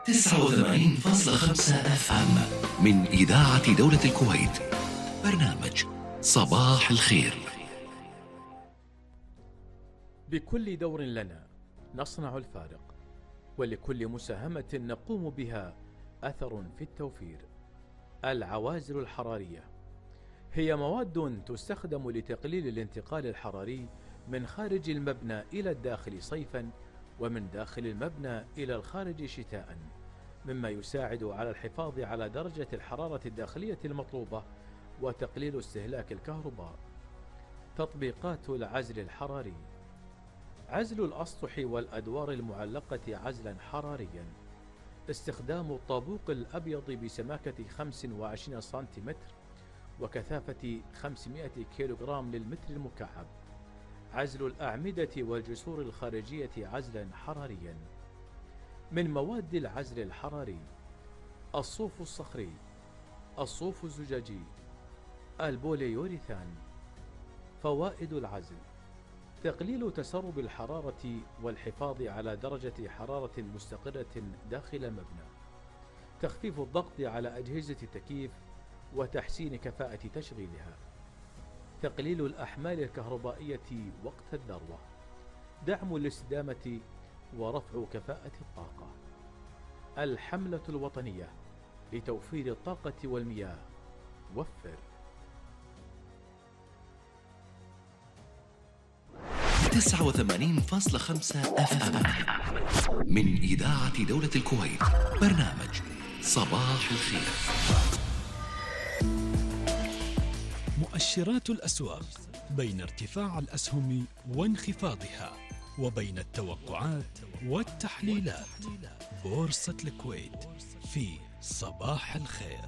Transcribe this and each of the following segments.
89.5 اف ام من إذاعة دولة الكويت. برنامج صباح الخير. بكل دور لنا نصنع الفارق، ولكل مساهمة نقوم بها أثر في التوفير. العوازل الحرارية هي مواد تستخدم لتقليل الانتقال الحراري من خارج المبنى إلى الداخل صيفا، ومن داخل المبنى إلى الخارج شتاء، مما يساعد على الحفاظ على درجة الحرارة الداخلية المطلوبة وتقليل استهلاك الكهرباء. تطبيقات العزل الحراري: عزل الأسطح والأدوار المعلقة عزلا حراريا، استخدام الطابوق الأبيض بسماكة 25 سنتيمتر وكثافة 500 كيلوغرام للمتر المكعب. عزل الأعمدة والجسور الخارجية عزلا حراريا. من مواد العزل الحراري: الصوف الصخري، الصوف الزجاجي، البوليوريثان. فوائد العزل: تقليل تسرب الحرارة والحفاظ على درجة حرارة مستقرة داخل المبنى، تخفيف الضغط على أجهزة التكييف وتحسين كفاءة تشغيلها، تقليل الأحمال الكهربائية وقت الذروة، دعم الاستدامة ورفع كفاءة الطاقة. الحملة الوطنية لتوفير الطاقة والمياه. وفر. 89.5 اف ام من إذاعة دولة الكويت. برنامج صباح الخير. مؤشرات الأسواق بين ارتفاع الأسهم وانخفاضها، وبين التوقعات والتحليلات. بورصة الكويت في صباح الخير.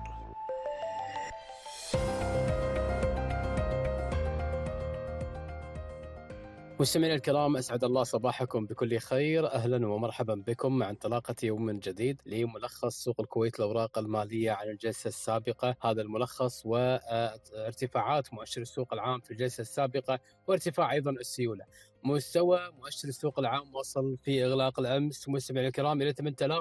مستمعينا الكرام، أسعد الله صباحكم بكل خير. أهلا ومرحبا بكم مع انطلاقة يوم جديد لملخص سوق الكويت الأوراق المالية على الجلسة السابقة. هذا الملخص وارتفاعات مؤشر السوق العام في الجلسة السابقة، وارتفاع أيضا السيولة. مستوى مؤشر السوق العام وصل في إغلاق الأمس مستمعينا الكرام إلى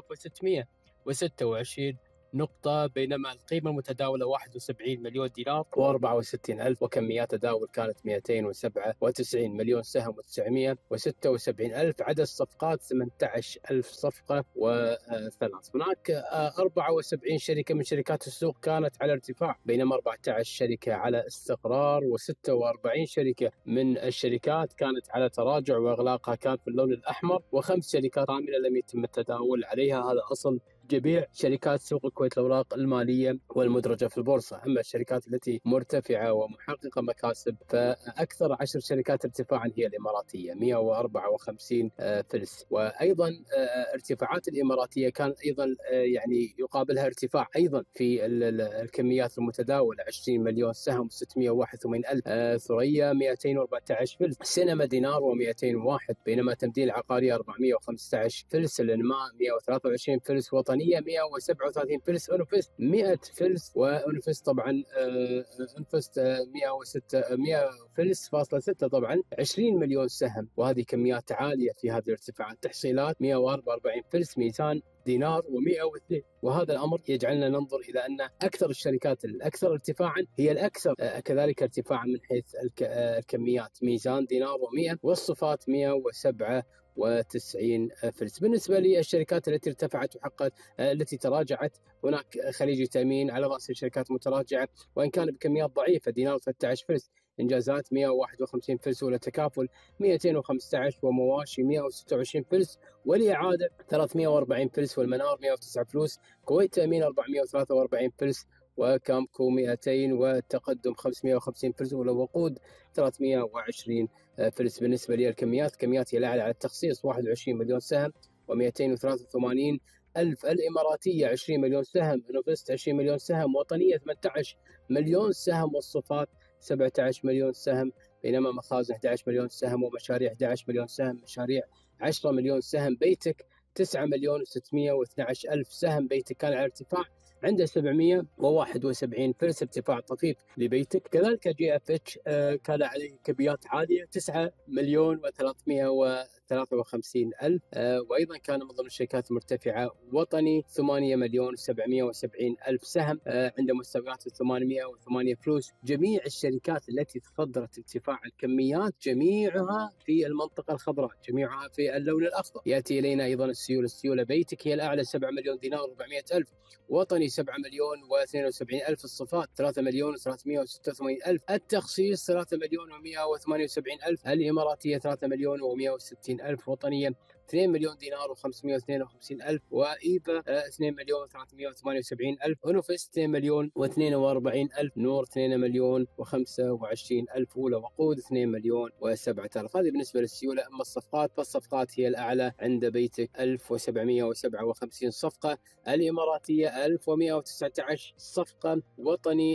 8626 نقطة، بينما القيمة المتداولة 71 مليون دينار و64 ألف، وكميات تداول كانت 297 مليون سهم و976 ألف. عدد الصفقات 18 ألف صفقة وثلاث. هناك 74 شركة من شركات السوق كانت على ارتفاع، بينما 14 شركة على استقرار، و46 شركة من الشركات كانت على تراجع وإغلاقها كان في اللون الأحمر، وخمس شركات كاملة لم يتم التداول عليها. هذا أصل جميع شركات سوق الكويت الأوراق المالية والمدرجة في البورصة. أما الشركات التي مرتفعة ومحققة مكاسب، فأكثر 10 شركات ارتفاعا هي الإماراتية 154 فلس. وأيضا ارتفاعات الإماراتية كان أيضا يعني يقابلها ارتفاع أيضا في الكميات المتداولة: 20 مليون سهم 681 ألف. ثريا 214 فلس. سينما دينار و201، بينما تمدين العقارية 415 فلس. الانماء 123 فلس. وطنية 137 فلس. أنفس 100 فلس. وأنفس طبعا أنفس 106 فلس فاصلة 6 طبعا 20 مليون سهم، وهذه كميات عالية في هذه الارتفاعات. تحصيلات 144 فلس. ميزان دينار و102. وهذا الأمر يجعلنا ننظر إلى أن أكثر الشركات الأكثر ارتفاعا هي الأكثر كذلك ارتفاعا من حيث الكميات: ميزان دينار و100، والصفات 197 فلس. بالنسبة للشركات التي ارتفعت وحققت التي تراجعت، هناك خليجي تأمين على رأس الشركات المتراجعة، وإن كان بكميات ضعيفة: دينار 13 فلس. إنجازات 151 فلس. ولا تكافل 215. ومواشي 126 فلس. والإعادة 340 فلس. والمنار 109 فلوس. كويت تأمين 443 فلس. وكامكو 200. والتقدم 550 فلس. والوقود 320 فلس. بالنسبة للكميات، كميات هي الأعلى على التخصيص: 21 مليون سهم و283 ألف. الإماراتية 20 مليون سهم. نوفست 20 مليون سهم. وطنية 18 مليون سهم. والصفات 17 مليون سهم. بينما مخازن 11 مليون سهم. ومشاريع 11 مليون سهم. مشاريع 10 مليون سهم. بيتك 9 مليون و612 ألف سهم. بيتك كان على ارتفاع عنده 771 فلس، ارتفاع طفيف لبيتك. كذلك جي اف اتش كان عليه كميات عالية: 9 مليون و303 53,000. وأيضا كان من ضمن الشركات المرتفعة وطني 8,770,000 سهم عند مستويات 808 فلوس. جميع الشركات التي تصدرت ارتفاع الكميات جميعها في المنطقة الخضراء، جميعها في اللون الأخضر. يأتي إلينا أيضا السيولة بيتك هي الأعلى 7 مليون دينار و400,000، وطني 7 مليون و72,000، الصفات 3 مليون و386,000، التخصيص 3 مليون و178,000، الإماراتية 3 مليون و160,000، وطنيا 2 مليون دينار و552,000، وإيبا 2 مليون و378,000، ونفس 2 مليون و42,000، نور 2 مليون و25,000، أولى وقود 2 مليون و7,000. هذه بالنسبة للسيولة. أما الصفقات فالصفقات هي الأعلى عند بيتك 1757 صفقة، الإماراتية 1119 صفقة، وطني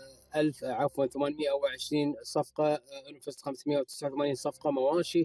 820 صفقة، نفس 589 صفقة، مواشي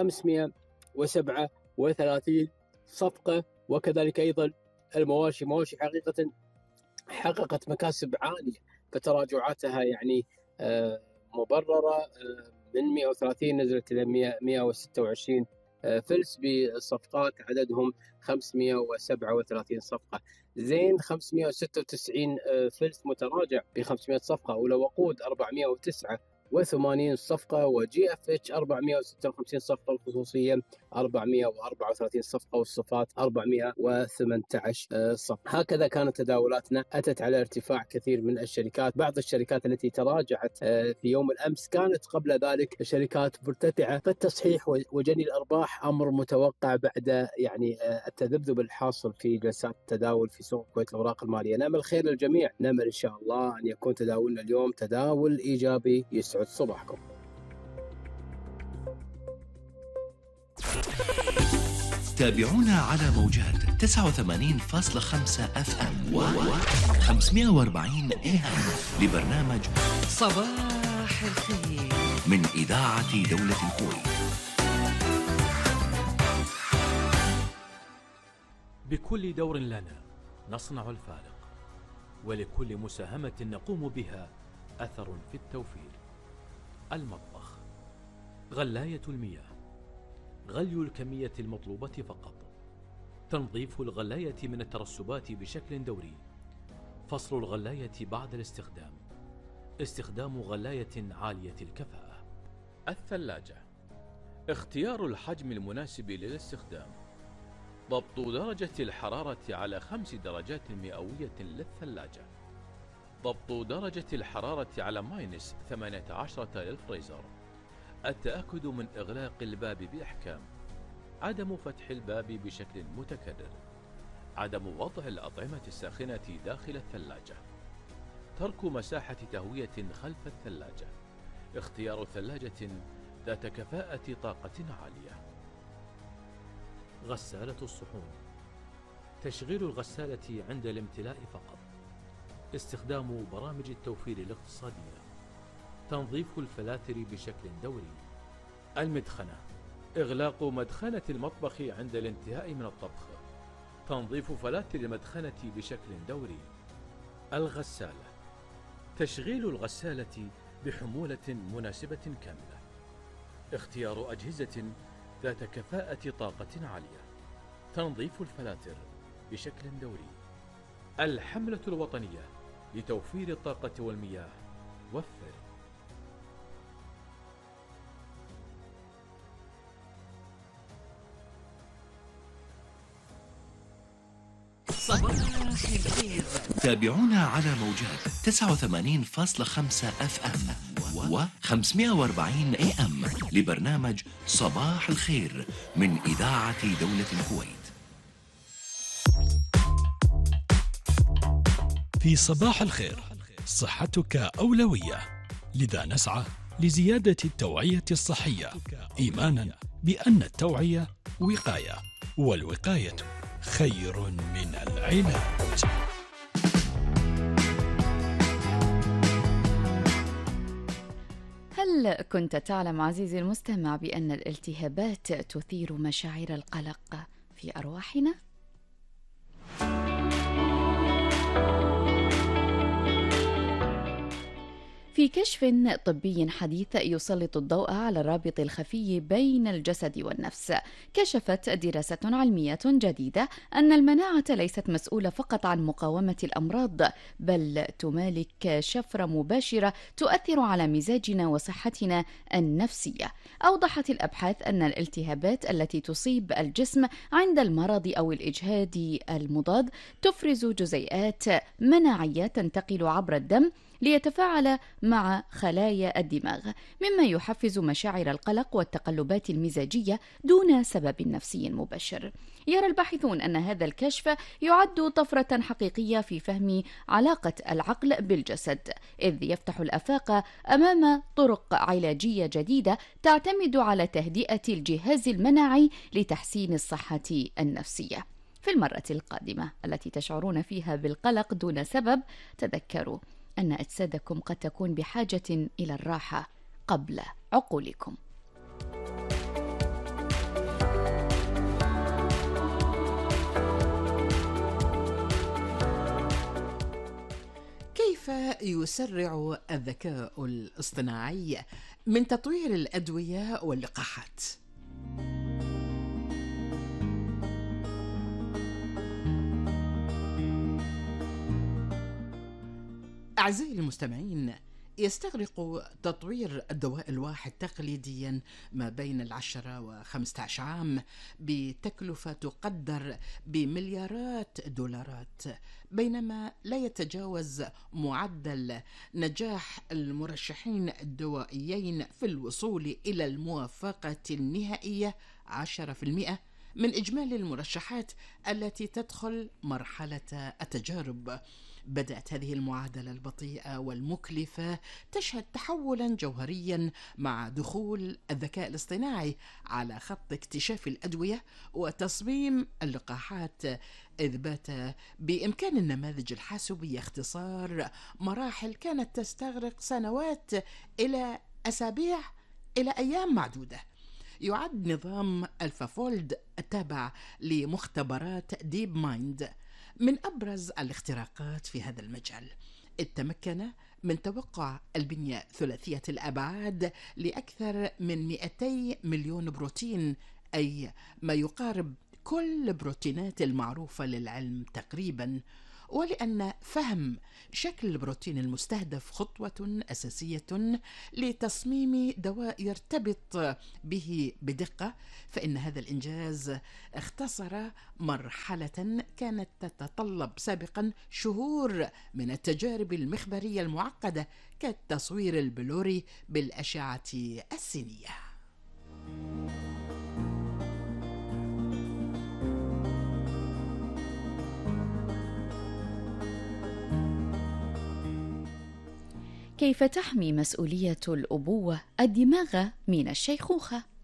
537 صفقة. وكذلك أيضا مواشي حقيقة حققت مكاسب عالية، فتراجعاتها يعني مبررة، من 130 نزلت إلى 126 فلس بصفقات عددهم 537 صفقة. زين 596 فلس متراجع ب 500 صفقة، أولى وقود 489 صفقة، وجي اف اتش 456 صفقة، الخصوصية 434 صفقة، والصفات 418 صفقة. هكذا كانت تداولاتنا، أتت على ارتفاع كثير من الشركات. بعض الشركات التي تراجعت في يوم الأمس كانت قبل ذلك شركات مرتفعة، فالتصحيح وجني الأرباح أمر متوقع بعد يعني التذبذب الحاصل في جلسات التداول في سوق الكويت الأوراق المالية. نأمل الخير للجميع، نأمل إن شاء الله أن يكون تداولنا اليوم تداول إيجابي يسعد صباحكم. تابعونا على موجات 89.5 FM و 540 AM لبرنامج صباح الخير من إذاعة دولة الكويت. بكل دور لنا نصنع الفارق، ولكل مساهمة نقوم بها أثر في التوفير. المطبخ، غلاية المياه، غلي الكمية المطلوبة فقط، تنظيف الغلاية من الترسبات بشكل دوري، فصل الغلاية بعد الاستخدام، استخدام غلاية عالية الكفاءة. الثلاجة، اختيار الحجم المناسب للاستخدام، ضبط درجة الحرارة على 5 درجات مئوية للثلاجة، ضبط درجة الحرارة على -18 للفريزر، التأكد من إغلاق الباب بإحكام، عدم فتح الباب بشكل متكرر، عدم وضع الأطعمة الساخنة داخل الثلاجة، ترك مساحة تهوية خلف الثلاجة، اختيار ثلاجة ذات كفاءة طاقة عالية. غسالة الصحون، تشغيل الغسالة عند الامتلاء فقط، استخدام برامج التوفير الاقتصادية، تنظيف الفلاتر بشكل دوري. المدخنة، إغلاق مدخنة المطبخ عند الانتهاء من الطبخ، تنظيف فلاتر المدخنة بشكل دوري. الغسالة، تشغيل الغسالة بحمولة مناسبة كاملة، اختيار أجهزة ذات كفاءة طاقة عالية، تنظيف الفلاتر بشكل دوري. الحملة الوطنية لتوفير الطاقة والمياه، وفر. تابعونا على موجات 89.5 FM و 540 AM لبرنامج صباح الخير من إذاعة دولة الكويت. في صباح الخير صحتك أولوية، لذا نسعى لزيادة التوعية الصحية، إيمانا بأن التوعية وقاية، والوقاية خير من العلاج. هل كنت تعلم عزيزي المستمع بأن الالتهابات تثير مشاعر القلق في أرواحنا؟ في كشف طبي حديث يسلط الضوء على الرابط الخفي بين الجسد والنفس، كشفت دراسة علمية جديدة أن المناعة ليست مسؤولة فقط عن مقاومة الأمراض، بل تمالك شفرة مباشرة تؤثر على مزاجنا وصحتنا النفسية. أوضحت الأبحاث أن الالتهابات التي تصيب الجسم عند المرض أو الإجهاد المضاد تفرز جزيئات مناعية تنتقل عبر الدم ليتفاعل مع خلايا الدماغ، مما يحفز مشاعر القلق والتقلبات المزاجية دون سبب نفسي مباشر. يرى الباحثون أن هذا الكشف يعد طفرة حقيقية في فهم علاقة العقل بالجسد، إذ يفتح الآفاق أمام طرق علاجية جديدة تعتمد على تهدئة الجهاز المناعي لتحسين الصحة النفسية. في المرة القادمة التي تشعرون فيها بالقلق دون سبب، تذكروا أن أجسادكم قد تكون بحاجة إلى الراحة قبل عقولكم. كيف يسرع الذكاء الاصطناعي من تطوير الأدوية واللقاحات؟ أعزائي المستمعين، يستغرق تطوير الدواء الواحد تقليديا ما بين 10 و15 عام بتكلفة تقدر بمليارات دولارات، بينما لا يتجاوز معدل نجاح المرشحين الدوائيين في الوصول إلى الموافقة النهائية 10% من إجمالي المرشحات التي تدخل مرحلة التجارب. بدأت هذه المعادلة البطيئة والمكلفة تشهد تحولا جوهريا مع دخول الذكاء الاصطناعي على خط اكتشاف الأدوية وتصميم اللقاحات، إذ بات بإمكان النماذج الحاسوبية اختصار مراحل كانت تستغرق سنوات إلى أسابيع إلى أيام معدودة. يعد نظام ألفافولد التابع لمختبرات ديب مايند من أبرز الاختراقات في هذا المجال، إذ تمكن من توقع البنية ثلاثية الأبعاد لأكثر من 200 مليون بروتين، أي ما يقارب كل البروتينات المعروفة للعلم تقريبا. ولأن فهم شكل البروتين المستهدف خطوة أساسية لتصميم دواء يرتبط به بدقة، فإن هذا الإنجاز اختصر مرحلة كانت تتطلب سابقا شهور من التجارب المخبرية المعقدة كالتصوير البلوري بالأشعة السينية. كيف تحمي مسؤولية الأبوة الدماغ من الشيخوخة؟